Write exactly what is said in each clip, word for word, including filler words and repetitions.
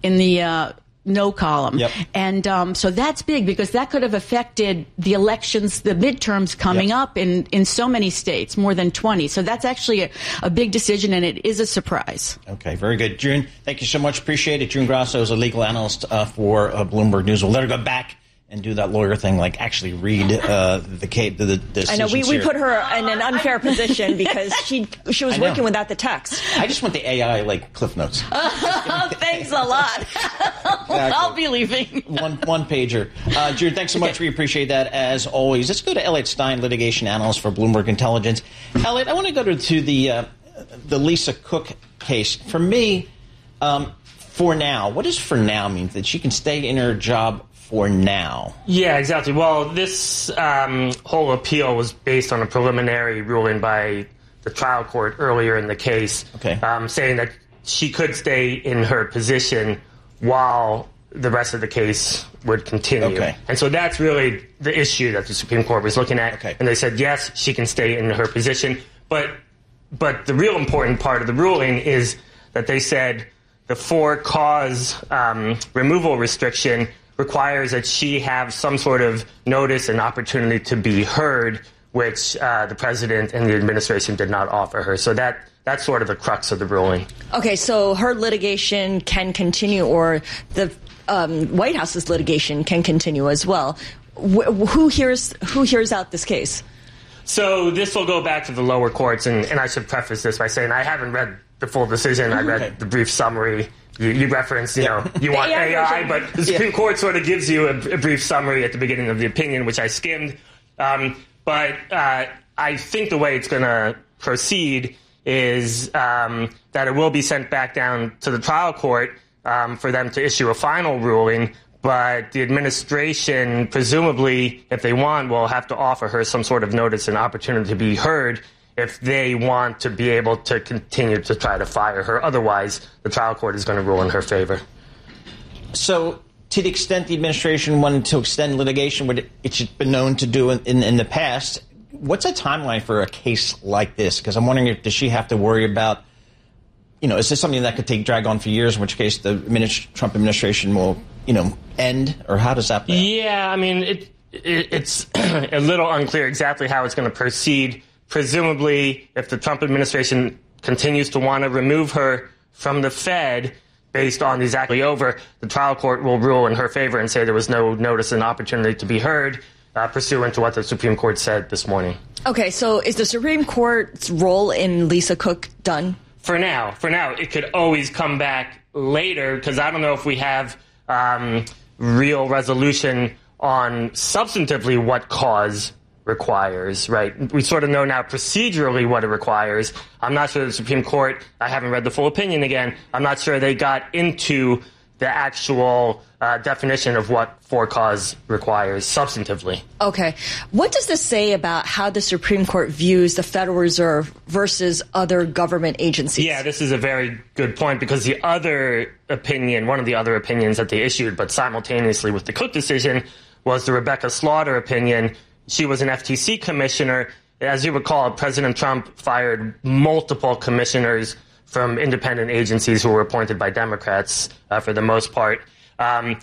in the uh, no column. Yep. And um, so that's big because that could have affected the elections, the midterms coming Yep. up in, in so many states, more than twenty. So that's actually a, a big decision, and it is a surprise. Okay, very good. June, thank you so much. Appreciate it. June Grasso is a legal analyst uh, for uh, Bloomberg News. We'll let her go back and do that lawyer thing, like actually read uh, the case. The, the I know we, we here. put her in an unfair position because she she was working without the text. I just want the A I like Cliff Notes. Oh, thanks a lot. I'll be leaving. one one pager. Uh, June, thanks so much. Okay. We appreciate that as always. Let's go to Elliot Stein, litigation analyst for Bloomberg Intelligence. Elliot, I want to go to, to the uh, the Lisa Cook case. For me, um, for now, what does for now mean? That she can stay in her job for now? Yeah, exactly. Well, this um, whole appeal was based on a preliminary ruling by the trial court earlier in the case, okay. um, saying that she could stay in her position while the rest of the case would continue. Okay. And so that's really the issue that the Supreme Court was looking at. Okay. And they said, yes, she can stay in her position. But but the real important part of the ruling is that they said the for-cause um, removal restriction requires that she have some sort of notice and opportunity to be heard, which uh, the president and the administration did not offer her. So that that's sort of the crux of the ruling. Okay, so her litigation can continue, or the um, White House's litigation can continue as well. Wh- who hears who hears out this case? So this will go back to the lower courts, and, and I should preface this by saying I haven't read the full decision. I read okay. the brief summary. You, you referenced, you Yeah. know, you want A I A I, version. but the Supreme Yeah. Court sort of gives you a, a brief summary at the beginning of the opinion, which I skimmed. Um, but uh, I think the way it's going to proceed is um, that it will be sent back down to the trial court um, for them to issue a final ruling. But the administration, presumably, if they want, will have to offer her some sort of notice and opportunity to be heard if they want to be able to continue to try to fire her. Otherwise, the trial court is going to rule in her favor. So, to the extent the administration wanted to extend litigation, what it's been known to do in, in, in the past, what's a timeline for a case like this? Because I'm wondering, if does she have to worry about, you know, is this something that could take drag on for years, in which case the administ- Trump administration will, you know, end, or how does that play out? Yeah, I mean, it, it it's a little unclear exactly how it's going to proceed. Presumably, if the Trump administration continues to want to remove her from the Fed based on exactly over, the trial court will rule in her favor and say there was no notice and opportunity to be heard, uh, pursuant to what the Supreme Court said this morning. Okay, so is the Supreme Court's role in Lisa Cook done? For now. For now. It could always come back later, because I don't know if we have um, real resolution on substantively what cause requires, right? We sort of know now procedurally what it requires. I'm not sure the Supreme Court, I haven't read the full opinion again, I'm not sure they got into the actual uh, definition of what for cause requires substantively. Okay. What does this say about how the Supreme Court views the Federal Reserve versus other government agencies? Yeah, this is a very good point, because the other opinion, one of the other opinions that they issued, but simultaneously with the Cook decision, was the Rebecca Slaughter opinion. She was an F T C commissioner. As you recall, President Trump fired multiple commissioners from independent agencies who were appointed by Democrats uh, for the most part. Um,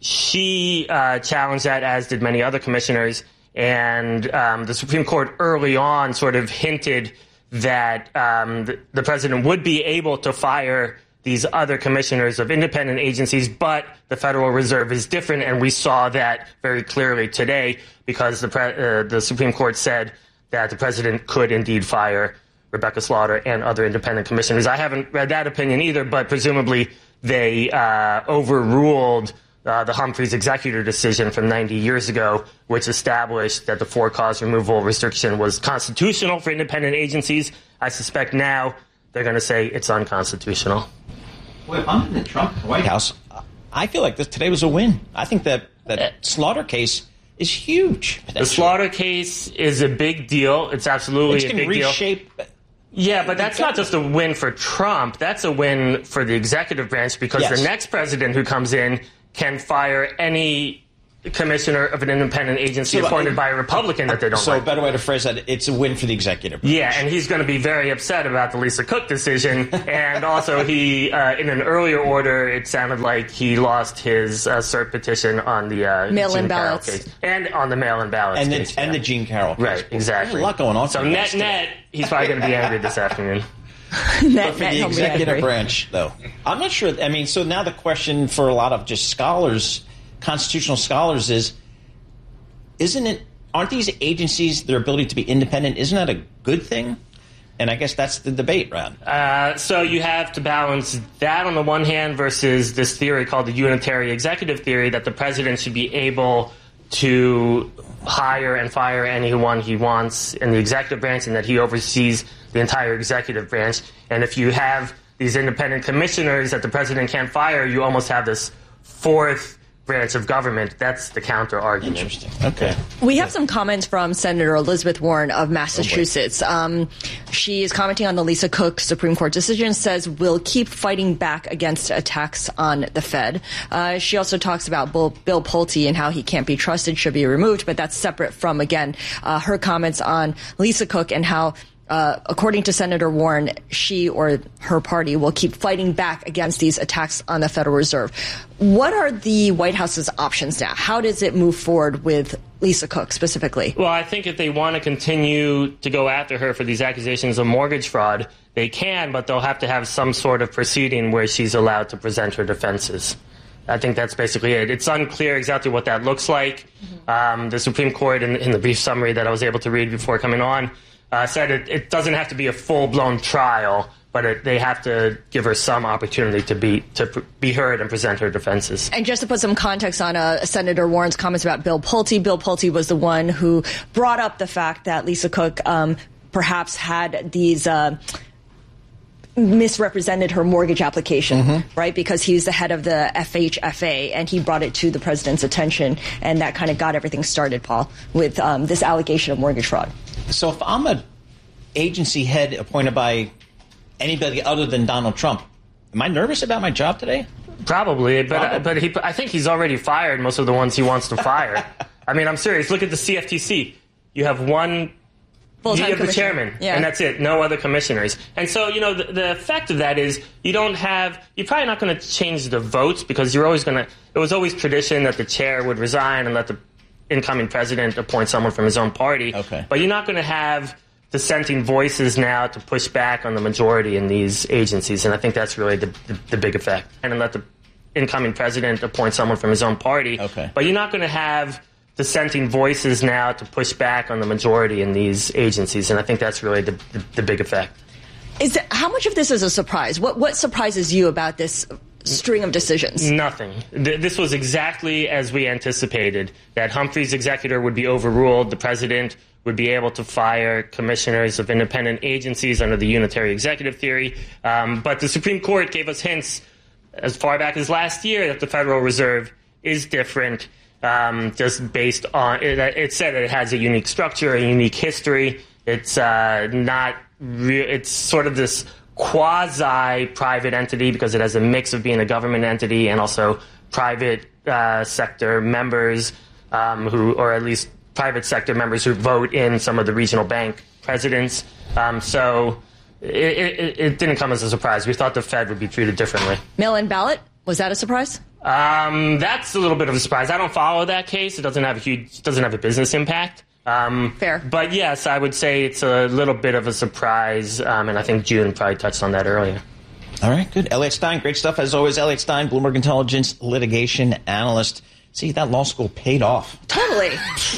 she uh, challenged that, as did many other commissioners. And um, the Supreme Court early on sort of hinted that um, the, the president would be able to fire these other commissioners of independent agencies, but the Federal Reserve is different, and we saw that very clearly today, because the, pre- uh, the Supreme Court said that the president could indeed fire Rebecca Slaughter and other independent commissioners. I haven't read that opinion either, but presumably they uh, overruled uh, the Humphreys executor decision from ninety years ago, which established that the for-cause removal restriction was constitutional for independent agencies. I suspect now they're going to say it's unconstitutional. Well, if I'm in the Trump White House, I feel like this today was a win. I think that that Slaughter case is huge. The Slaughter case is a big deal. It's absolutely It's a going to big deal. reshape. Yeah, but that's not just a win for Trump. That's a win for the executive branch, because Yes. the next president who comes in can fire any commissioner of an independent agency So, appointed uh, by a Republican that they don't So like. a better way to phrase that, it's a win for the executive branch. Yeah, and he's going to be very upset about the Lisa Cook decision. And also, he, uh, in an earlier order, it sounded like he lost his uh, cert petition on the uh, Mail-in Jean Carroll ballots. case. And on the mail-in ballots And, case. the, and yeah. the Jean Carroll case. Right, exactly. There's a lot going on. So for you net guys today. net, he's probably going to be angry this afternoon. Net, For net, the he'll be executive angry. branch, though, I'm not sure. I mean, so now the question for a lot of just scholars, constitutional scholars, is: Isn't it? Aren't these agencies, their ability to be independent, isn't that a good thing? And I guess that's the debate, Rod. Uh, so you have to balance that on the one hand versus this theory called the unitary executive theory that the president should be able to hire and fire anyone he wants in the executive branch and that he oversees the entire executive branch. And if you have these independent commissioners that the president can't fire, you almost have this fourth branch of government. That's the counter argument. Interesting. Okay. We have some comments from Senator Elizabeth Warren of Massachusetts. Um, she is commenting on the Lisa Cook Supreme Court decision, says we'll keep fighting back against attacks on the Fed. Uh, she also talks about Bill, Bill Pulte and how he can't be trusted, should be removed, but that's separate from, again, uh, her comments on Lisa Cook and how Uh, according to Senator Warren, she or her party will keep fighting back against these attacks on the Federal Reserve. What are the White House's options now? How does it move forward with Lisa Cook specifically? Well, I think if they want to continue to go after her for these accusations of mortgage fraud, they can, but they'll have to have some sort of proceeding where she's allowed to present her defenses. I think that's basically it. It's unclear exactly what that looks like. Mm-hmm. Um, the Supreme Court, in, in the brief summary that I was able to read before coming on, Uh, said it, it doesn't have to be a full-blown trial, but it, they have to give her some opportunity to be to pr- be heard and present her defenses. And just to put some context on uh, Senator Warren's comments about Bill Pulte, Bill Pulte was the one who brought up the fact that Lisa Cook um, perhaps had these uh, misrepresented her mortgage application, mm-hmm. right? Because he's the head of the F H F A, and he brought it to the president's attention, and that kind of got everything started, Paul, with um, this allegation of mortgage fraud. So if I'm an agency head appointed by anybody other than Donald Trump, am I nervous about my job today? Probably, but Probably. Uh, but he, I think he's already fired most of the ones he wants to fire. I mean, I'm serious. Look at the C F T C. You have one. Full-time you have the commissioner. chairman, Yeah. and that's it. No other commissioners. And so, you know, the, the effect of that is you don't have. You're probably not going to change the votes because you're always going to. It was always tradition that the chair would resign and let the incoming president appoint someone from his own party. Okay. But you're not going to have dissenting voices now to push back on the majority in these agencies, and I think that's really the, the, the big effect. And let the incoming president appoint someone from his own party. Okay. But you're not going to have dissenting voices now to push back on the majority in these agencies, and I think that's really the, the, the big effect. Is that, how much of this is a surprise? What what surprises you about this string of decisions? Nothing. Th- this was exactly as we anticipated, that Humphrey's executor would be overruled, the president would be able to fire commissioners of independent agencies under the unitary executive theory. Um, but the Supreme Court gave us hints as far back as last year that the Federal Reserve is different, um, just based on, it, it said it has a unique structure, a unique history. It's uh, not, re- it's sort of this quasi-private entity because it has a mix of being a government entity and also private uh, sector members um, who, or at least private sector members who vote in some of the regional bank presidents. Um, so it, it, it didn't come as a surprise. We thought the Fed would be treated differently. Mail-in ballot? Was that a surprise? Um, that's a little bit of a surprise. I don't follow that case. It doesn't have a huge, doesn't have a business impact. Um, Fair. But yes, I would say it's a little bit of a surprise, um, and I think June probably touched on that earlier. All right, good. Elliot Stein, great stuff as always. Elliot Stein, Bloomberg Intelligence litigation analyst. See, that law school paid off. Totally.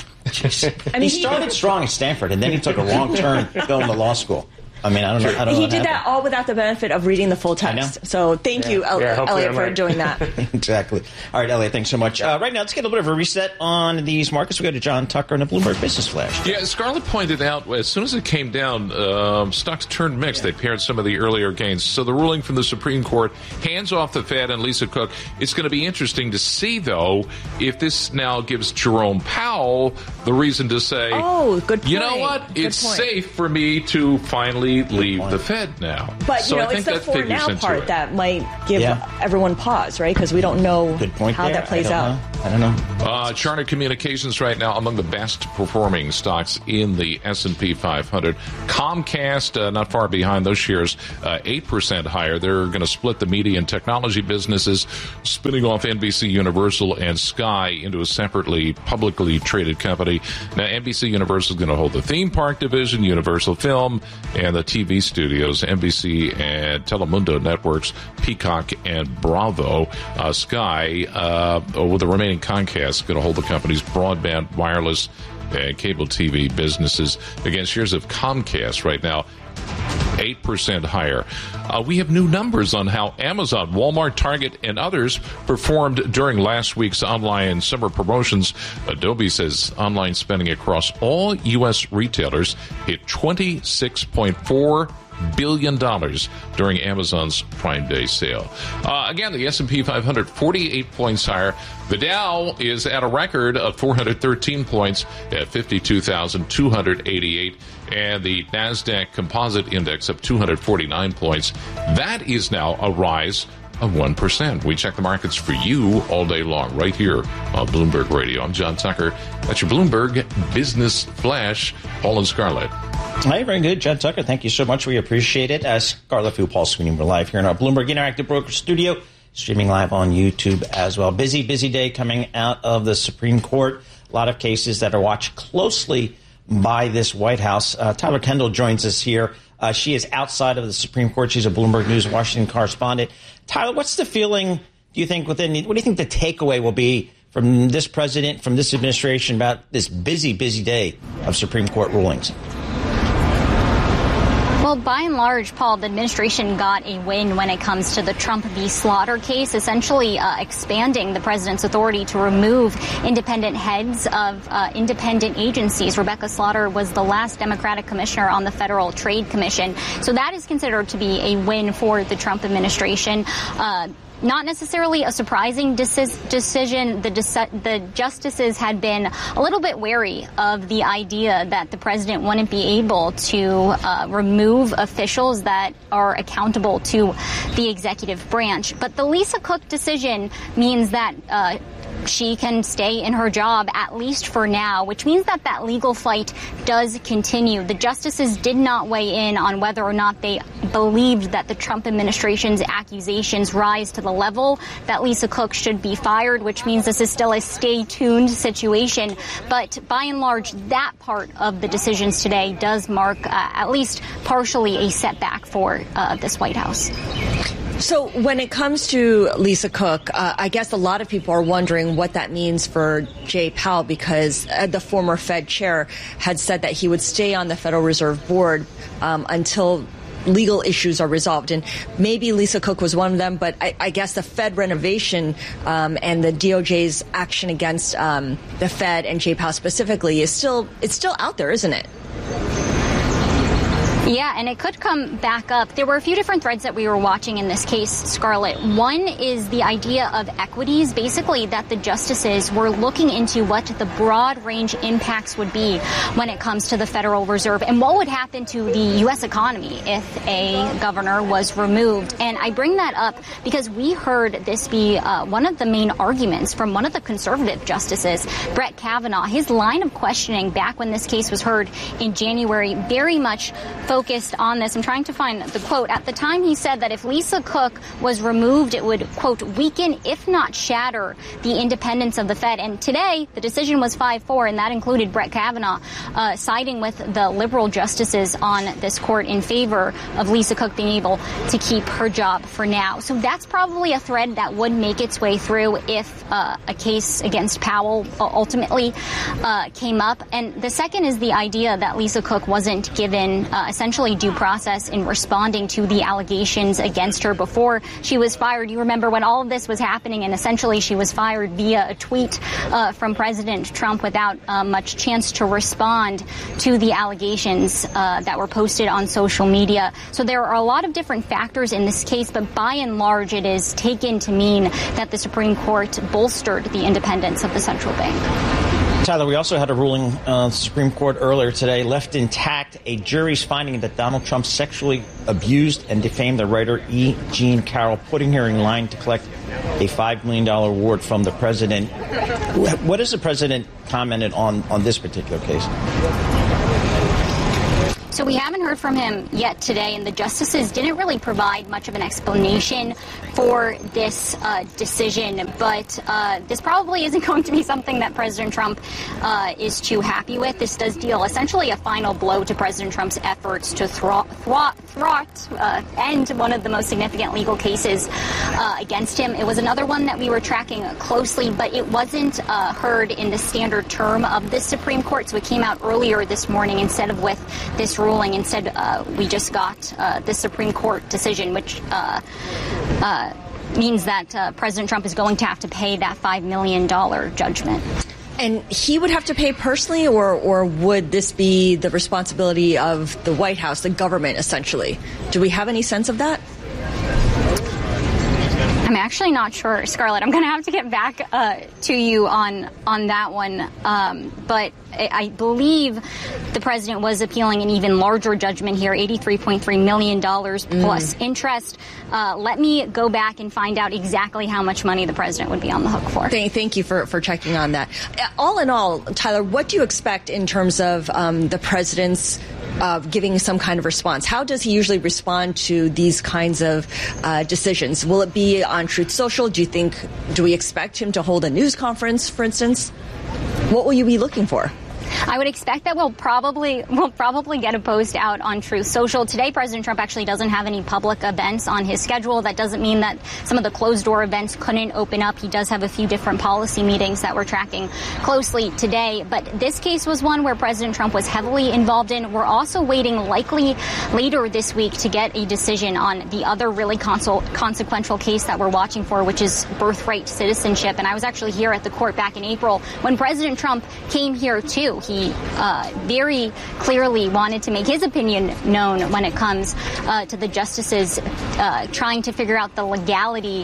I mean, he started strong at Stanford, and then he took a wrong turn going to law school. I mean, I don't know. I don't know he what did happened. that all without the benefit of reading the full text. So thank Yeah. you, El- Yeah, hopefully Elliot, I'm for right. doing that. Exactly. All right, Elliot, thanks so much. Uh, right now, let's get a little bit of a reset on these markets. We go to John Tucker and the Bloomberg Business Flash. Yeah, Scarlett pointed out, as soon as it came down, um, stocks turned mixed. They paired some of the earlier gains. So the ruling from the Supreme Court, hands off the Fed and Lisa Cook. It's going to be interesting to see, though, if this now gives Jerome Powell the reason to say, Oh, good you know point. what? Good It's point. safe for me to finally leave point. the Fed now. But, so you know, I it's think the that for figures now into part it. that might give Yeah. everyone pause, right? Because we don't know Good point how there. that plays I don't out. know. I don't know. Uh, Charter Communications right now among the best performing stocks in the S and P five hundred. Comcast, uh, not far behind those shares, uh, eight percent higher. They're going to split the media and technology businesses, spinning off N B C Universal and Sky into a separately publicly traded company. Now, N B C Universal is going to hold the theme park division, Universal Film, and the T V studios, N B C and Telemundo networks, Peacock and Bravo. Uh, Sky, uh, with the remaining Comcast, going to hold the company's broadband, wireless, and cable T V businesses. Again, shares of Comcast right now eight percent higher. Uh, we have new numbers on how Amazon, Walmart, Target, and others performed during last week's online summer promotions. Adobe says online spending across all U S retailers hit twenty-six point four billion dollars during Amazon's Prime Day sale. Uh, again, the S and P five hundred, forty-eight points higher. The Dow is at a record of four hundred thirteen points at fifty-two thousand two hundred eighty-eight. And the NASDAQ Composite Index of two hundred forty-nine points. That is now a rise of one percent. We check the markets for you all day long right here on Bloomberg Radio. I'm John Tucker. That's your Bloomberg Business Flash. Paul and Scarlett. Hi, very good. John Tucker, thank you so much. We appreciate it. Uh, Scarlett Fu, Paul Sweeney, we're live here in our Bloomberg Interactive Broker Studio, streaming live on YouTube as well. Busy, busy day coming out of the Supreme Court. A lot of cases that are watched closely by this White House. Uh, Tyler Kendall joins us here. Uh, she is outside of the Supreme Court. She's a Bloomberg News Washington correspondent. Tyler, what's the feeling, do you think, within, what do you think the takeaway will be from this president, from this administration about this busy, busy day of Supreme Court rulings? Well, by and large, Paul, the administration got a win when it comes to the Trump v. Slaughter case, essentially uh, expanding the president's authority to remove independent heads of uh, independent agencies. Rebecca Slaughter was the last Democratic commissioner on the Federal Trade Commission. So that is considered to be a win for the Trump administration. Uh, Not necessarily a surprising decis- decision. The, deci- the justices had been a little bit wary of the idea that the president wouldn't be able to uh, remove officials that are accountable to the executive branch. But the Lisa Cook decision means that uh, she can stay in her job, at least for now, which means that that legal fight does continue. The justices did not weigh in on whether or not they believed that the Trump administration's accusations rise to the level that Lisa Cook should be fired, which means this is still a stay tuned situation. But by and large, that part of the decisions today does mark uh, at least partially a setback for uh, this White House. So when it comes to Lisa Cook, uh, I guess a lot of people are wondering what that means for Jay Powell, because uh, the former Fed chair had said that he would stay on the Federal Reserve Board um, until legal issues are resolved. And maybe Lisa Cook was one of them, but I, I guess the Fed renovation um, and the D O J's action against um, the Fed and Jay Powell specifically is still, it's still out there, isn't it? Yeah, and it could come back up. There were a few different threads that we were watching in this case, Scarlett. One is the idea of equities, basically that the justices were looking into what the broad range impacts would be when it comes to the Federal Reserve and what would happen to the U S economy if a governor was removed. And I bring that up because we heard this be uh, one of the main arguments from one of the conservative justices, Brett Kavanaugh. His line of questioning back when this case was heard in January very much focused focused on this. I'm trying to find the quote. At the time, he said that if Lisa Cook was removed, it would, quote, weaken, if not shatter, the independence of the Fed. And today, the decision was five four, and that included Brett Kavanaugh uh, siding with the liberal justices on this court in favor of Lisa Cook being able to keep her job for now. So that's probably a thread that would make its way through if uh, a case against Powell ultimately uh, came up. And the second is the idea that Lisa Cook wasn't given uh, essentially due process in responding to the allegations against her before she was fired. You remember when all of this was happening and essentially she was fired via a tweet uh, from President Trump without uh, much chance to respond to the allegations uh, that were posted on social media. So there are a lot of different factors in this case, but by and large it is taken to mean that the Supreme Court bolstered the independence of the central bank. Tyler, we also had a ruling uh, the Supreme Court earlier today left intact a jury's finding that Donald Trump sexually abused and defamed the writer E. Jean Carroll, putting her in line to collect a five million dollars award from the president. What has the president commented on, on this particular case? So we haven't heard from him yet today, and the justices didn't really provide much of an explanation for this uh, decision. But uh, this probably isn't going to be something that President Trump uh, is too happy with. This does deal essentially a final blow to President Trump's efforts to thwart, thwart, thwart uh, end one of the most significant legal cases uh, against him. It was another one that we were tracking closely, but it wasn't uh, heard in the standard term of the Supreme Court. So it came out earlier this morning instead of with this ruling. Instead, uh, we just got uh, the Supreme Court decision, which uh, uh, means that uh, President Trump is going to have to pay that five million dollars judgment. And he would have to pay personally, or, or would this be the responsibility of the White House, the government, essentially? Do we have any sense of that? I'm actually not sure, Scarlett. I'm going to have to get back uh, to you on on that one. Um, but I, I believe the president was appealing an even larger judgment here, eighty-three point three million dollars plus mm. interest. Uh, let me go back and find out exactly how much money the president would be on the hook for. Thank, thank you for, for checking on that. All in all, Tyler, what do you expect in terms of um, the president's Uh, giving some kind of response? How does he usually respond to these kinds of uh, decisions? Will it be on Truth Social? Do you think, do we expect him to hold a news conference, for instance? What will you be looking for? I would expect that we'll probably we'll probably get a post out on Truth Social. Today, President Trump actually doesn't have any public events on his schedule. That doesn't mean that some of the closed-door events couldn't open up. He does have a few different policy meetings that we're tracking closely today. But this case was one where President Trump was heavily involved in. We're also waiting likely later this week to get a decision on the other really consul- consequential case that we're watching for, which is birthright citizenship. And I was actually here at the court back in April when President Trump came here, too. He uh, very clearly wanted to make his opinion known when it comes uh, to the justices uh, trying to figure out the legality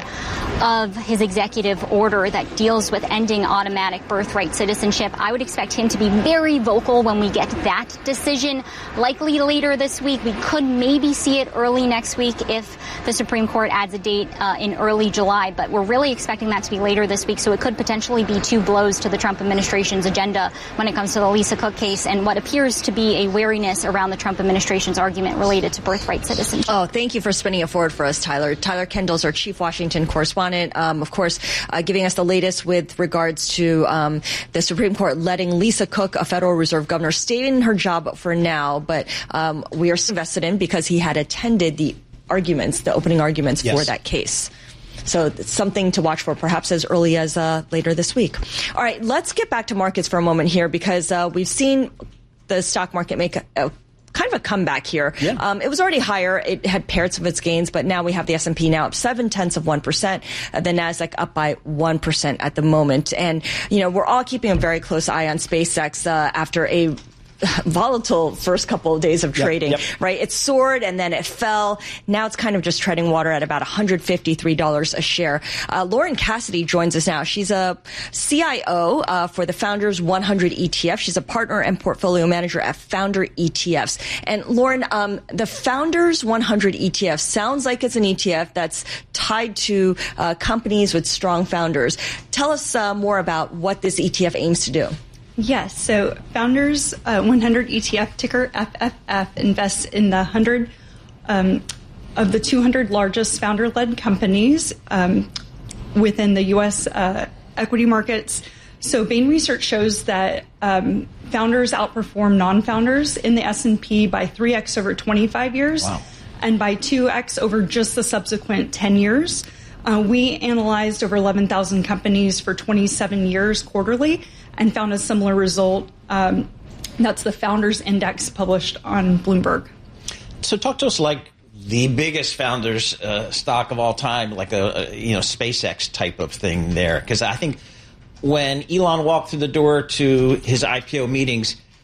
of his executive order that deals with ending automatic birthright citizenship. I would expect him to be very vocal when we get that decision, likely later this week. We could maybe see it early next week if the Supreme Court adds a date uh, in early July, but we're really expecting that to be later this week, so it could potentially be two blows to the Trump administration's agenda when it comes to the Lisa Cook case and what appears to be a wariness around the Trump administration's argument related to birthright citizenship. Oh, thank you for spinning it forward for us, Tyler. Tyler Kendall's our chief Washington correspondent, um, of course, uh, giving us the latest with regards to um, the Supreme Court letting Lisa Cook, a Federal Reserve governor, stay in her job for now, but um, we are invested in because he had attended the arguments, the opening arguments yes. for that case. So it's something to watch for, perhaps as early as uh, later this week. All right, let's get back to markets for a moment here, because uh, we've seen the stock market make a, a kind of a comeback here. Yeah. Um, it was already higher. It had pairs of its gains, but now we have the S and P now up seven tenths of one percent. Uh, the NASDAQ up by one percent at the moment. And, you know, we're all keeping a very close eye on SpaceX uh, after a volatile first couple of days of trading, yep, yep. right? It soared and then it fell. Now it's kind of just treading water at about one hundred fifty-three dollars a share. Uh, Lauren Cassidy joins us now. She's a C I O uh, for the Founders one hundred E T F. She's a partner and portfolio manager at Founder E T Fs. And Lauren, um, the Founders one hundred E T F sounds like it's an E T F that's tied to uh, companies with strong founders. Tell us uh, more about what this E T F aims to do. Yes, so Founders uh, one hundred E T F, ticker F F F, invests in the one hundred um, of the two hundred largest founder-led companies um, within the U S uh, equity markets. So Bain Research shows that um, founders outperform non-founders in the S and P by three x over twenty-five years wow. and by two x over just the subsequent ten years. Uh, we analyzed over eleven thousand companies for twenty-seven years quarterly and found a similar result. Um, that's the Founders Index published on Bloomberg. So talk to us like the biggest founders uh, stock of all time, like a, a you know SpaceX type of thing there. Because I think when Elon walked through the door to his I P O meetings,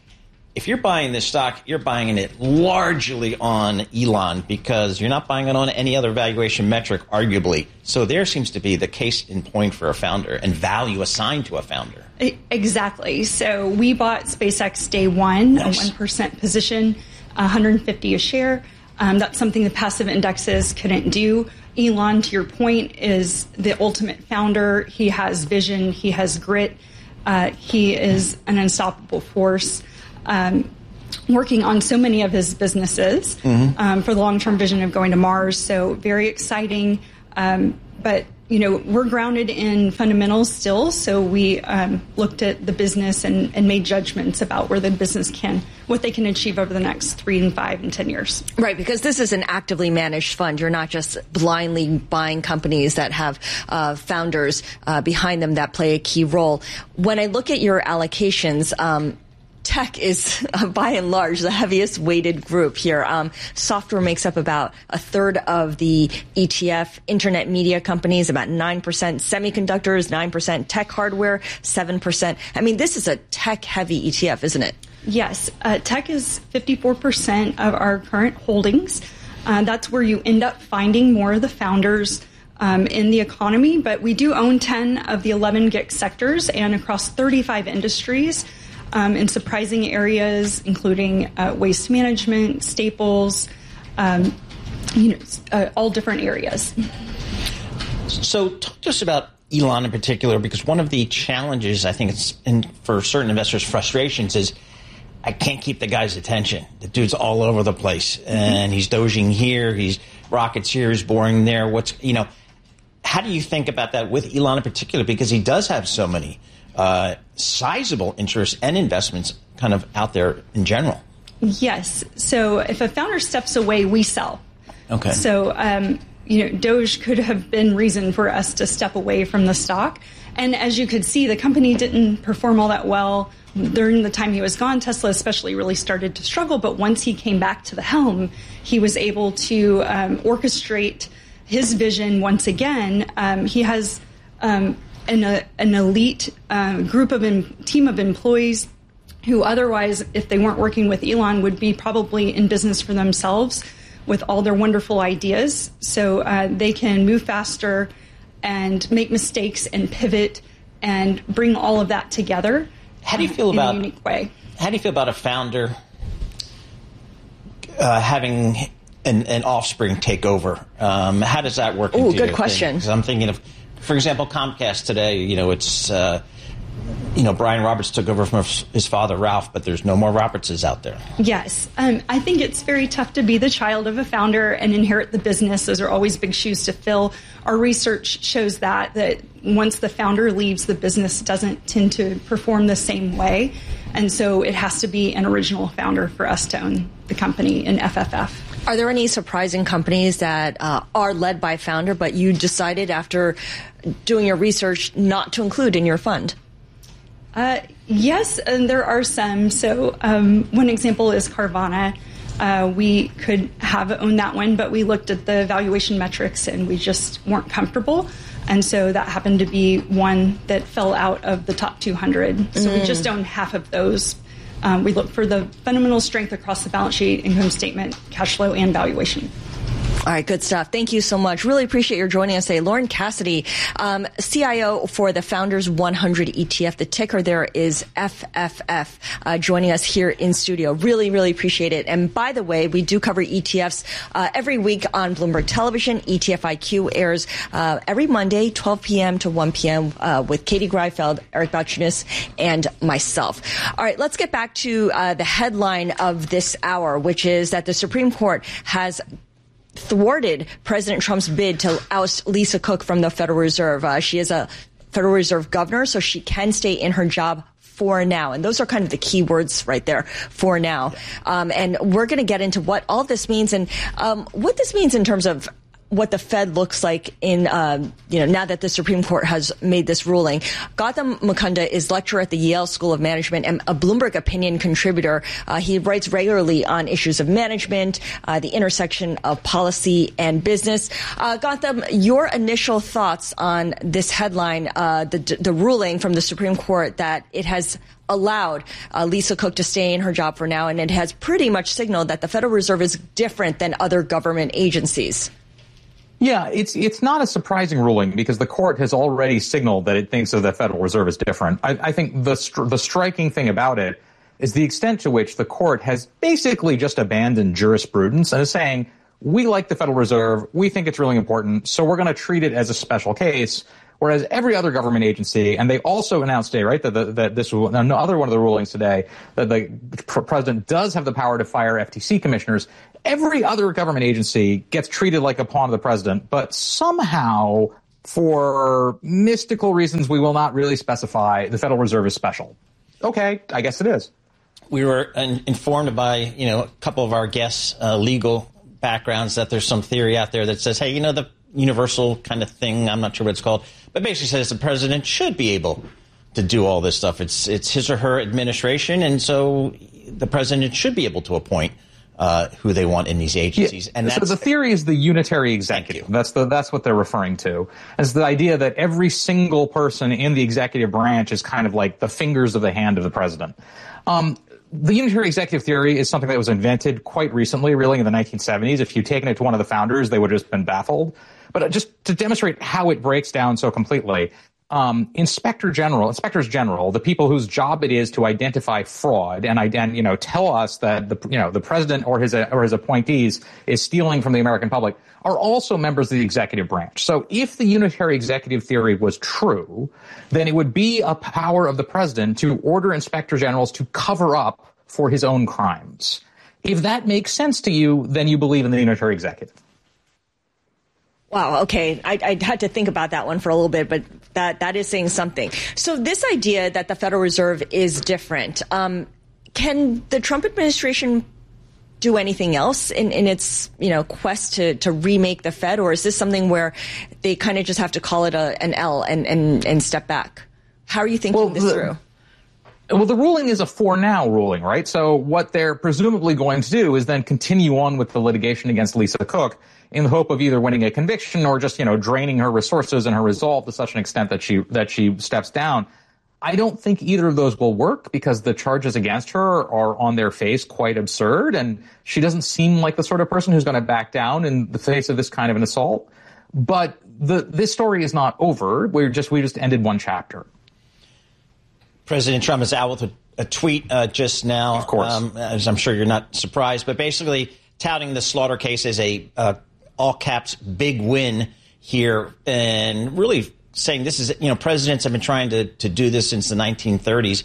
if you're buying this stock, you're buying it largely on Elon because you're not buying it on any other valuation metric, arguably. So there seems to be the case in point for a founder and value assigned to a founder. Exactly. So we bought SpaceX day one, nice. a one percent position, one hundred fifty a share. Um, that's something the passive indexes couldn't do. Elon, to your point, is the ultimate founder. He has vision. He has grit. Uh, he is an unstoppable force. Um, working on so many of his businesses mm-hmm. um, for the long-term vision of going to Mars. So very exciting. Um, but, you know, we're grounded in fundamentals still. So we um, looked at the business and, and made judgments about where the business can, what they can achieve over the next three and five and ten years. Right, because this is an actively managed fund. You're not just blindly buying companies that have uh, founders uh, behind them that play a key role. When I look at your allocations, um, tech is, uh, by and large, the heaviest weighted group here. Um, software makes up about a third of the E T F. Internet media companies, about nine percent. Semiconductors, nine percent. Tech hardware, seven percent. I mean, this is a tech-heavy E T F, isn't it? Yes. Uh, tech is fifty-four percent of our current holdings. Uh, that's where you end up finding more of the founders um, in the economy. But we do own ten of the eleven G I C sectors and across thirty-five industries. Um, in surprising areas, including uh, waste management, staples, um, you know, uh, all different areas. So talk to us about Elon in particular, because one of the challenges, I think it's in, for certain investors' frustrations is I can't keep the guy's attention. The dude's all over the place, and he's doging here, he's rockets here, he's boring there. What's, you know, how do you think about that with Elon in particular? Because he does have so many Uh, sizable interests and investments kind of out there in general. Yes. So if a founder steps away, we sell. Okay. So, um, you know, Doge could have been reason for us to step away from the stock. And as you could see, the company didn't perform all that well. During the time he was gone, Tesla especially really started to struggle. But once he came back to the helm, he was able to um, orchestrate his vision once again. Um, he has um, an, uh, an elite uh, group of em- team of employees who otherwise, if they weren't working with Elon, would be probably in business for themselves with all their wonderful ideas. So uh, they can move faster and make mistakes and pivot and bring all of that together. How do you feel about in a unique way? How do you feel about a founder uh, having an, an offspring take over? Um, how does that work? Oh, good question. Because I'm thinking of, for example, Comcast today. You know, it's uh, you know Brian Roberts took over from his father Ralph, but there's no more Robertses out there. Yes, um, I think it's very tough to be the child of a founder and inherit the business. Those are always big shoes to fill. Our research shows that that once the founder leaves, the business doesn't tend to perform the same way, and so it has to be an original founder for us to own the company in F F F. Are there any surprising companies that uh, are led by founder, but you decided after doing your research not to include in your fund? Uh, yes, and there are some. So um, one example is Carvana. Uh, we could have owned that one, but we looked at the valuation metrics and we just weren't comfortable. And so that happened to be one that fell out of the top two hundred. So mm. we just own half of those. Um, we look for the fundamental strength across the balance sheet, income statement, cash flow, and valuation. All right, good stuff. Thank you so much. Really appreciate your joining us today. Lauren Cassidy, um, C I O for the Founders one hundred E T F. The ticker there is F F F, uh, joining us here in studio. Really, really appreciate it. And by the way, we do cover E T Fs uh, every week on Bloomberg Television. E T F I Q airs uh, every Monday, twelve p.m. to one p.m. Uh, with Katie Greifeld, Eric Balchunas, and myself. All right, let's get back to uh, the headline of this hour, which is that the Supreme Court has thwarted President Trump's bid to oust Lisa Cook from the Federal Reserve. Uh, she is a Federal Reserve governor, so she can stay in her job for now. And those are kind of the key words right there, for now. Um, and we're going to get into what all this means and um, what this means in terms of what the Fed looks like in, uh, you know, now that the Supreme Court has made this ruling. Gautam Mukunda is lecturer at the Yale School of Management and a Bloomberg opinion contributor. Uh, he writes regularly on issues of management, uh, the intersection of policy and business. Uh, Gautam, your initial thoughts on this headline, uh, the, the ruling from the Supreme Court that it has allowed uh, Lisa Cook to stay in her job for now, and it has pretty much signaled that the Federal Reserve is different than other government agencies. Yeah, it's it's not a surprising ruling because the court has already signaled that it thinks of the Federal Reserve as different. I, I think the str- the striking thing about it is the extent to which the court has basically just abandoned jurisprudence and is saying, we like the Federal Reserve, we think it's really important, so we're going to treat it as a special case, whereas every other government agency, and they also announced today, right, that, the, that this was another one of the rulings today, that the pr- president does have the power to fire F T C commissioners. Every other government agency gets treated like a pawn of the president, but somehow, for mystical reasons we will not really specify, the Federal Reserve is special. Okay, I guess it is. We were informed by, you know, a couple of our guests' uh, legal backgrounds that there's some theory out there that says, hey, you know, the universal kind of thing, I'm not sure what it's called, but basically says the president should be able to do all this stuff. It's it's his or her administration, and so the president should be able to appoint Uh, who they want in these agencies. Yeah, and that's, so the theory is the unitary executive. That's the that's what they're referring to. It's the idea that every single person in the executive branch is kind of like the fingers of the hand of the president. Um, the unitary executive theory is something that was invented quite recently, really in the nineteen seventies. If you'd taken it to one of the founders, they would have just been baffled. But just to demonstrate how it breaks down so completely, Um, inspector general, inspectors general, the people whose job it is to identify fraud and, and you know, tell us that the, you know, the president or his, or his appointees is stealing from the American public, are also members of the executive branch. So if the unitary executive theory was true, then it would be a power of the president to order inspector generals to cover up for his own crimes. If that makes sense to you, then you believe in the unitary executive. Wow. Okay. I, I had to think about that one for a little bit, but that, that is saying something. So this idea that the Federal Reserve is different, um, can the Trump administration do anything else in, in its, you know, quest to, to remake the Fed? Or is this something where they kind of just have to call it a, an L and, and, and step back? How are you thinking well, this the, through? Well, the ruling is a for now ruling, right? So what they're presumably going to do is then continue on with the litigation against Lisa Cook in the hope of either winning a conviction or just, you know, draining her resources and her resolve to such an extent that she that she steps down. I don't think either of those will work because the charges against her are on their face quite absurd, and she doesn't seem like the sort of person who's going to back down in the face of this kind of an assault. But the this story is not over. We're just we just ended one chapter. President Trump is out with a, a tweet uh, just now. Of course. Um, as I'm sure you're not surprised, but basically touting the Slaughter case as a uh, all caps big win here, and really saying this is, you know, presidents have been trying to, to do this since the nineteen thirties.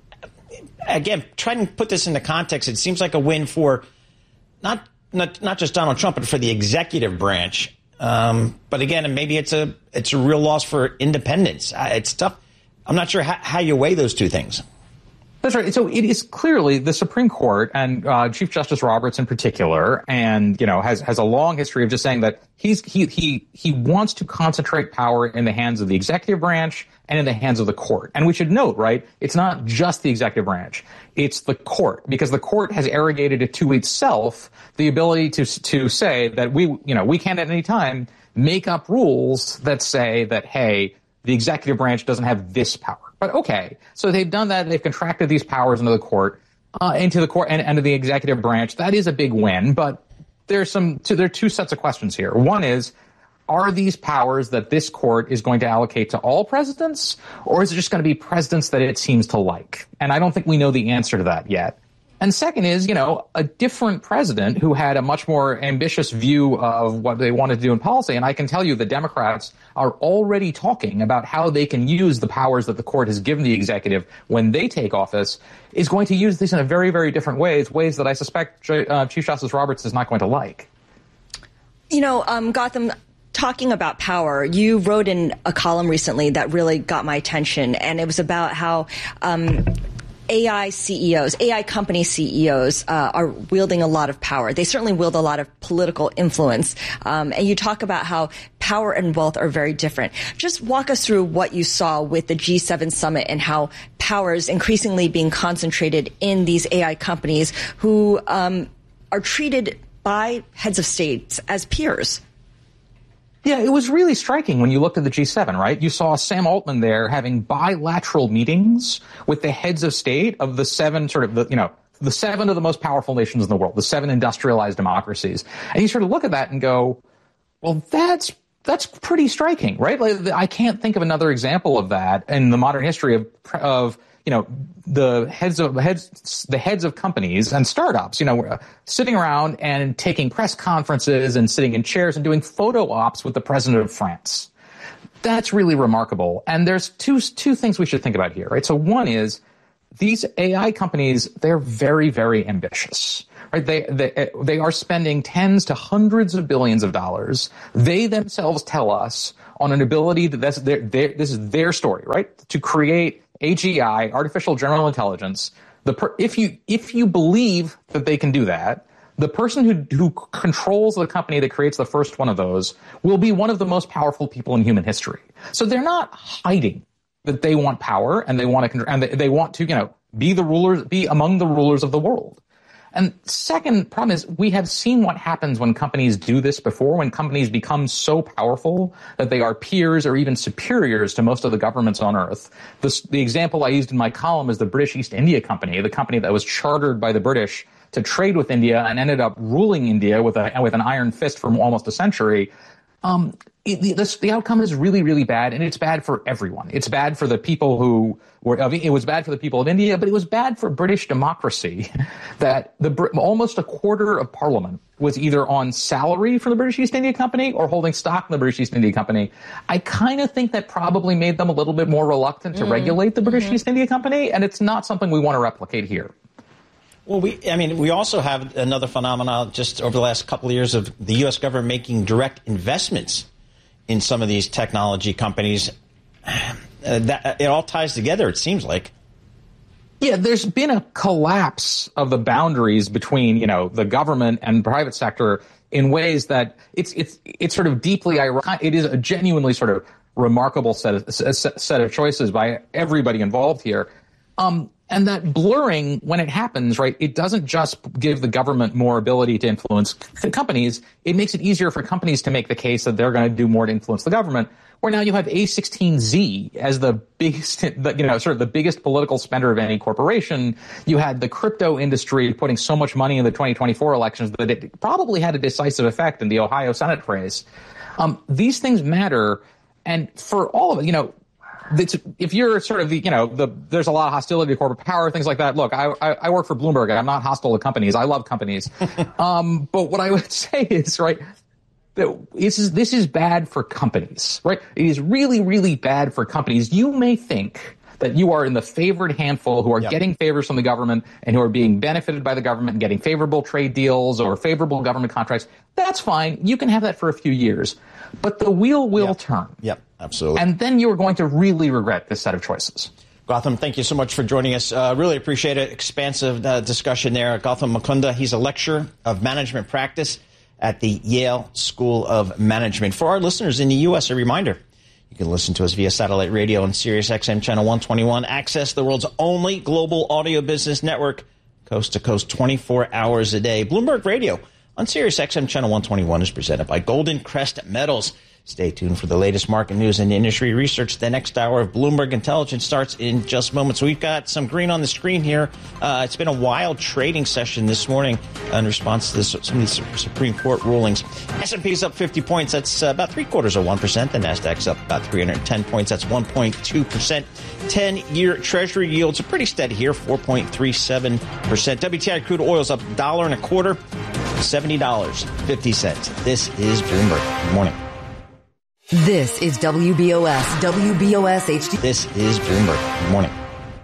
Again, trying to put this into context, it seems like a win for not not not just Donald Trump, but for the executive branch. Um, but again, maybe it's a it's a real loss for independence. Uh, it's tough. I'm not sure how, how you weigh those two things. That's right. So it is clearly the Supreme Court and uh, Chief Justice Roberts in particular, and you know has has a long history of just saying that he's he he he wants to concentrate power in the hands of the executive branch and in the hands of the court. And we should note, right, it's not just the executive branch; it's the court, because the court has arrogated it to itself the ability to to say that we you know we can at any time make up rules that say that, hey, the executive branch doesn't have this power. But okay, so they've done that. They've contracted these powers into the court, uh, into the court and into the executive branch. That is a big win. But there's some. Two, there are two sets of questions here. One is, are these powers that this court is going to allocate to all presidents, or is it just going to be presidents that it seems to like? And I don't think we know the answer to that yet. And second is, you know, a different president who had a much more ambitious view of what they wanted to do in policy. And I can tell you the Democrats are already talking about how they can use the powers that the court has given the executive when they take office, is going to use these in a very, very different ways, ways that I suspect uh, Chief Justice Roberts is not going to like. You know, um, Gautam, talking about power, you wrote in a column recently that really got my attention, and it was about how um, A I C E Os, A I company C E Os uh, are wielding a lot of power. They certainly wield a lot of political influence. Um, and you talk about how power and wealth are very different. Just walk us through what you saw with the G seven summit and how power is increasingly being concentrated in these A I companies who um, are treated by heads of states as peers. Yeah, it was really striking when you looked at the G seven, right? You saw Sam Altman there having bilateral meetings with the heads of state of the seven sort of, the, you know, the seven of the most powerful nations in the world, the seven industrialized democracies. And you sort of look at that and go, well, that's that's pretty striking, right? Like, I can't think of another example of that in the modern history of of you know the heads of heads the heads of companies and startups, you know, sitting around and taking press conferences and sitting in chairs and doing photo ops with the president of France. That's really remarkable. And there's two two things we should think about here, right? So one is these A I companies, they're very, very ambitious. Right? They, they they are spending tens to hundreds of billions of dollars. They themselves tell us on an ability that that's their, their, this is their story, right? To create A G I, artificial general intelligence. The per, if you if you believe that they can do that, the person who who controls the company that creates the first one of those will be one of the most powerful people in human history. So they're not hiding that they want power and they want to and they, they want to you know be the rulers, be among the rulers of the world. And second problem is we have seen what happens when companies do this before, when companies become so powerful that they are peers or even superiors to most of the governments on earth. This, the example I used in my column is the British East India Company, the company that was chartered by the British to trade with India and ended up ruling India with a with an iron fist for almost a century. Um, it, the, this, the outcome is really, really bad, and it's bad for everyone. It's bad for the people who were, it was bad for the people of India, but it was bad for British democracy that the almost a quarter of Parliament was either on salary from the British East India Company or holding stock in the British East India Company. I kind of think that probably made them a little bit more reluctant to mm. regulate the British mm-hmm. East India Company, and it's not something we want to replicate here. Well, we, I mean, we also have another phenomenon just over the last couple of years of the U S government making direct investments in some of these technology companies. Uh, that, it all ties together, it seems like. Yeah, there's been a collapse of the boundaries between, you know, the government and private sector in ways that it's it's it's sort of deeply ironic. It is a genuinely sort of remarkable set of, set of choices by everybody involved here. Um, And that blurring, when it happens, right, it doesn't just give the government more ability to influence c- companies. It makes it easier for companies to make the case that they're going to do more to influence the government. Where now you have A sixteen Z as the biggest, the, you know, sort of the biggest political spender of any corporation. You had the crypto industry putting so much money in the twenty twenty-four elections that it probably had a decisive effect in the Ohio Senate race. Um, these things matter. And for all of it, you know, It's, if you're sort of the, you know, the, there's a lot of hostility to corporate power, things like that. Look, I, I, I work for Bloomberg. I'm not hostile to companies. I love companies. um, but what I would say is, right, that this is, this is bad for companies, right? It is really, really bad for companies. You may think that you are in the favored handful who are yep. getting favors from the government and who are being benefited by the government and getting favorable trade deals or favorable government contracts. That's fine. You can have that for a few years. But the wheel will yep. turn. Yep, absolutely. And then you are going to really regret this set of choices. Gautam, thank you so much for joining us. Uh, really appreciate it. Expansive uh, discussion there. Gautam Mukunda, he's a lecturer of management practice at the Yale School of Management. For our listeners in the U S, a reminder, you can listen to us via satellite radio on Sirius X M Channel one twenty-one. Access the world's only global audio business network, coast to coast, twenty-four hours a day. Bloomberg Radio on Sirius X M Channel one twenty-one is presented by Golden Crest Metals. Stay tuned for the latest market news and industry research. The next hour of Bloomberg Intelligence starts in just moments. We've got some green on the screen here. Uh, it's been a wild trading session this morning in response to this, some of these Supreme Court rulings. S and P is up fifty points. That's uh, about three quarters of one percent. The Nasdaq's up about three hundred ten points. That's one point two percent. ten-year Treasury yields are pretty steady here, four point three seven percent. W T I crude oil's up a dollar and a quarter, seventy dollars and fifty cents. This is Bloomberg. Good morning. This is W B O S, W B O S H D. This is Bloomberg. Good morning.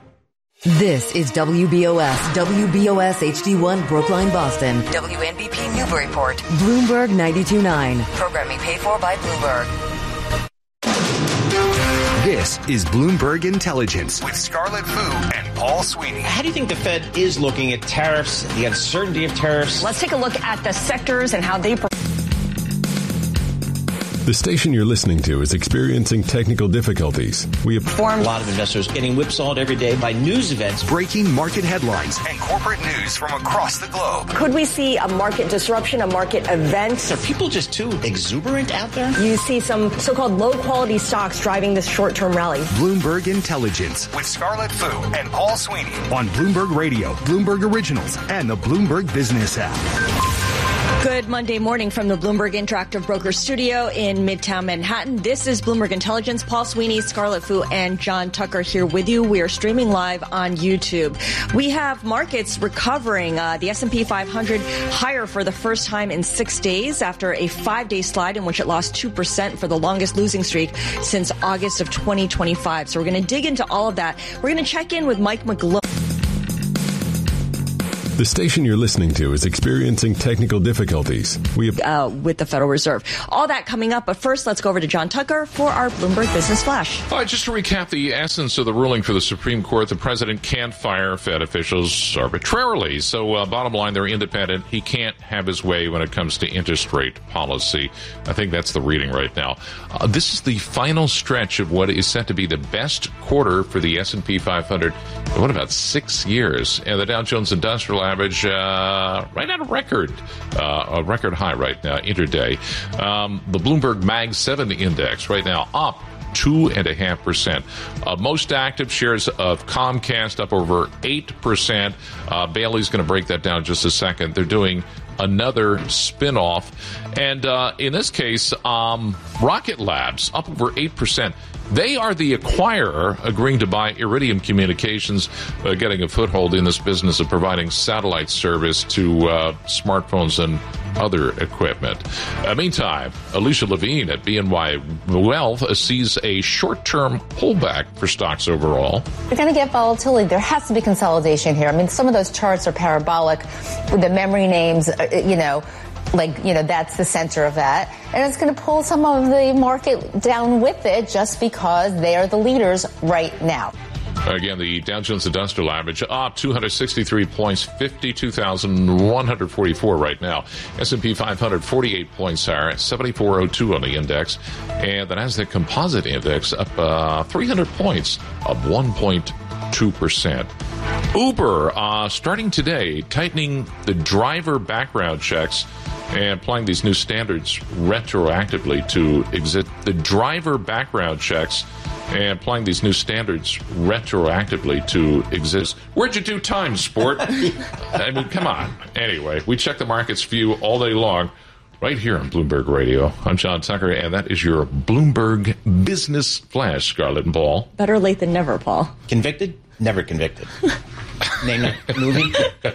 This is W B O S, W B O S H D one, Brookline, Boston. W N B P Newburyport. Bloomberg ninety-two point nine. Programming paid for by Bloomberg. This This is Bloomberg Intelligence with Scarlett Fu and Paul Sweeney. How do you think the Fed is looking at tariffs, the uncertainty of tariffs? Let's take a look at the sectors and how they perform. The station you're listening to is experiencing technical difficulties. We have a lot of investors getting whipsawed every day by news events. Breaking market headlines and corporate news from across the globe. Could we see a market disruption, a market event? Are people just too exuberant out there? You see some so-called low-quality stocks driving this short-term rally. Bloomberg Intelligence with Scarlett Fu and Paul Sweeney on Bloomberg Radio, Bloomberg Originals, and the Bloomberg Business app. Good Monday morning from the Bloomberg Interactive Broker Studio in Midtown Manhattan. This is Bloomberg Intelligence. Paul Sweeney, Scarlett Fu, and John Tucker here with you. We are streaming live on YouTube. We have markets recovering. Uh, the S and P five hundred higher for the first time in six days after a five-day slide in which it lost two percent for the longest losing streak since August of twenty twenty-five. So we're going to dig into all of that. We're going to check in with Mike McGlone. The station you're listening to is experiencing technical difficulties. We have uh, with the Federal Reserve. All that coming up, but first let's go over to John Tucker for our Bloomberg Business Flash. All right, just to recap the essence of the ruling for the Supreme Court, the president can't fire Fed officials arbitrarily. So uh, bottom line, they're independent. He can't have his way when it comes to interest rate policy. I think that's the reading right now. Uh, this is the final stretch of what is set to be the best quarter for the S and P five hundred in what, about six years? And the Dow Jones Industrial Average uh, right at a record, uh, a record high right now, intraday. Um, the Bloomberg Mag seven Index right now up two and a half percent. Uh, most active shares of Comcast up over eight percent. Uh, Bailey's going to break that down in just a second. They're doing another spinoff, and uh, in this case, um, Rocket Labs up over eight percent. They are the acquirer agreeing to buy Iridium Communications, uh, getting a foothold in this business of providing satellite service to uh, smartphones and other equipment. Uh, meantime, Alicia Levine at B N Y Wealth uh, sees a short-term pullback for stocks overall. You're going to get volatility. There has to be consolidation here. I mean, some of those charts are parabolic with the memory names, uh, you know, like, you know, that's the center of that. And it's going to pull some of the market down with it just because they are the leaders right now. Again, the Dow Jones Industrial Average up two hundred sixty-three points, fifty-two thousand one hundred forty-four right now. S and P five hundred, forty-eight points higher, seventy-four oh two on the index. And the Nasdaq Composite Index up uh, three hundred points, up one point two percent. Uber, uh, starting today, tightening the driver background checks and applying these new standards retroactively to exit the driver background checks and applying these new standards retroactively to exist. Where'd you do time, sport? I mean, come on. Anyway, we check the market's view all day long right here on Bloomberg Radio. I'm John Tucker, and that is your Bloomberg Business Flash, Scarlett and Paul. Better late than never, Paul. Convicted? Never convicted. Name that movie?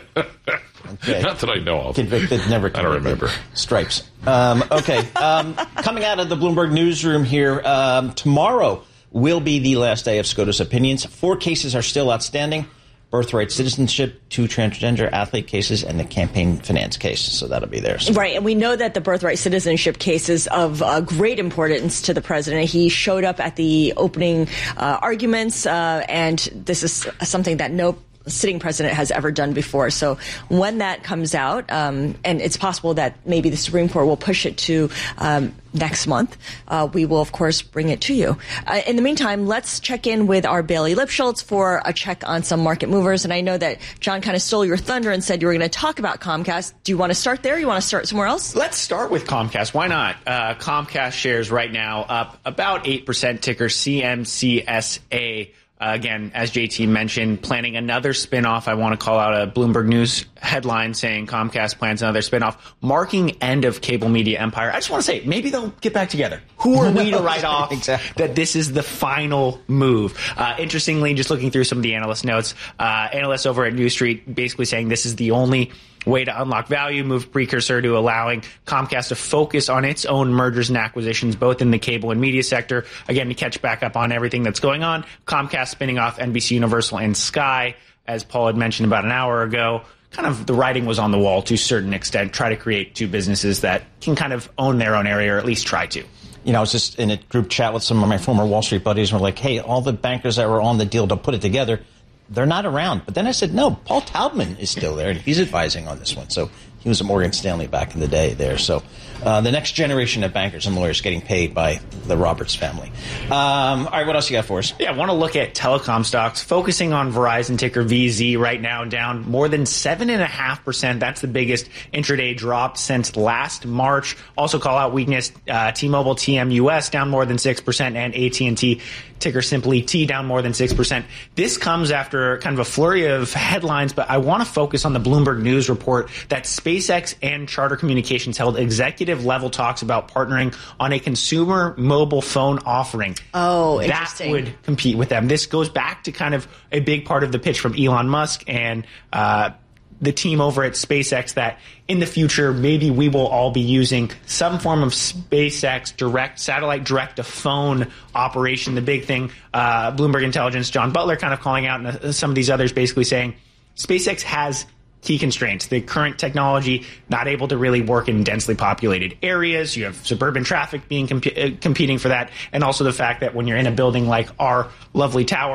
Okay. Not that I know of. Convicted, never convicted. I don't remember. Stripes. Um, okay. Um, coming out of the Bloomberg newsroom here, um, tomorrow will be the last day of SCOTUS opinions. Four cases are still outstanding. Birthright citizenship, two transgender athlete cases, and the campaign finance case. So that'll be there. So. Right, and we know that the birthright citizenship case is of uh, great importance to the president. He showed up at the opening uh, arguments, uh, and this is something that no sitting president has ever done before. So when that comes out, um, and it's possible that maybe the Supreme Court will push it to um, next month, uh, we will, of course, bring it to you. Uh, in the meantime, let's check in with our Bailey Lipschultz for a check on some market movers. And I know that John kind of stole your thunder and said you were going to talk about Comcast. Do you want to start there? You want to start somewhere else? Let's start with Comcast. Why not? Uh, Comcast shares right now up about eight percent, ticker C M C S A. Uh, again, as J T mentioned, planning another spinoff. I want to call out a Bloomberg News headline saying Comcast plans another spinoff, marking end of cable media empire. I just want to say, maybe they'll get back together. Who are we to write off exactly. that this is the final move? Uh, interestingly, just looking through some of the analyst notes, uh, analysts over at New Street basically saying this is the only way to unlock value, move precursor to allowing Comcast to focus on its own mergers and acquisitions, both in the cable and media sector. Again, to catch back up on everything that's going on, Comcast spinning off N B C Universal and Sky, as Paul had mentioned about an hour ago. Kind of the writing was on the wall to a certain extent, try to create two businesses that can kind of own their own area, or at least try to. you know, I was just in a group chat with some of my former Wall Street buddies, and we're like, hey, all the bankers that were on the deal to put it together, they're not around. But then I said, no, Paul Taubman is still there, and he's advising on this one. So he was at Morgan Stanley back in the day there. So uh, the next generation of bankers and lawyers getting paid by the Roberts family. Um, all right, what else you got for us? Yeah, I want to look at telecom stocks, focusing on Verizon, ticker V Z, right now down more than seven point five percent. That's the biggest intraday drop since last March. Also call out weakness, uh, T-Mobile, T M U S down more than six percent, and A T and T, ticker simply T, down more than six percent. This comes after kind of a flurry of headlines, but I want to focus on the Bloomberg News report that SpaceX and Charter Communications held executive-level talks about partnering on a consumer mobile phone offering. Oh, that interesting. would compete with them. This goes back to kind of a big part of the pitch from Elon Musk and uh, the team over at SpaceX that in the future, maybe we will all be using some form of SpaceX direct satellite direct to phone operation. The big thing, uh, Bloomberg Intelligence, John Butler kind of calling out, and some of these others basically saying SpaceX has key constraints. The current technology not able to really work in densely populated areas. You have suburban traffic being comp- uh, competing for that, and also the fact that when you're in a building like our lovely tower,